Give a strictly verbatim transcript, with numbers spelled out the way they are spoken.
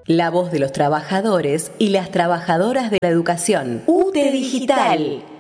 La voz de los trabajadores y las trabajadoras de la educación. U T E Digital.